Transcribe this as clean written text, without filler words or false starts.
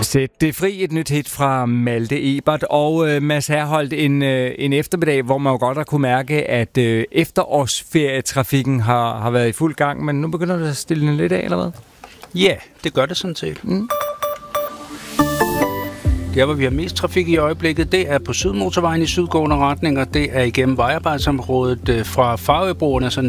Sæt det fri, et nyt hit fra Malte Ebert og Mads Herholdt, en eftermiddag, hvor man jo godt har kunne mærke, at efterårsferietrafikken har været i fuld gang, men nu begynder det at stille den lidt af, eller hvad? Ja, det gør det sådan set. Der, hvor vi har mest trafik i øjeblikket, det er på Sydmotorvejen i sydgående retning, og det er igennem vejarbejdsområdet fra Farøbroen, altså